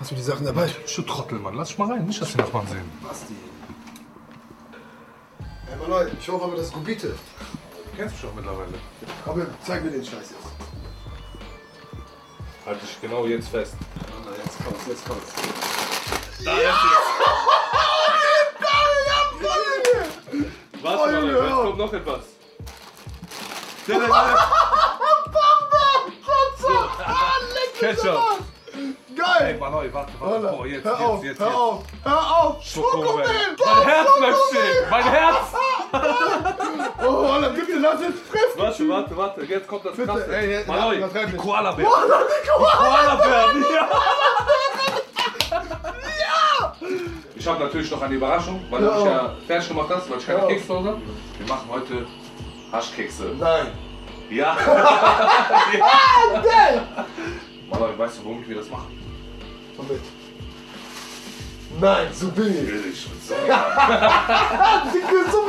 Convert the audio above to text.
Hast du die Sachen dabei? Du Trottel, Mann. Lass dich mal rein. Nicht, dass die Nachbarn sehen. Basti. Hey, Mann, ich hoffe aber, das ist Gubite. Du kennst mich schon mittlerweile. Aber zeig mir den Scheiß jetzt. Halt dich genau jetzt fest. Jetzt kommt's, jetzt kommt's. Da ist es. Warte mal, jetzt kommt noch etwas. Ketchup. Geil! Ey, Manoi, warte. Oh, jetzt. Hör auf! Schokomel. Mein Herz bleibt stehen. Mein Herz. Oh, Alter, bitte lass jetzt fressen! Warte. Jetzt kommt das Bitte, Krasse. ey, Manoi, übertreib die nicht. Koala-Bär. Die Koala-Bären, ja. Ich habe natürlich noch eine Überraschung, weil du mich ja fertig gemacht hast, weil ich keine Kekse zu Hause habe. Wir machen heute Haschkekse. Nein! Ja. Geil! Manoi, weißt du, womit wir das machen? Womit? Nein, so billig! Billig. Dicke, so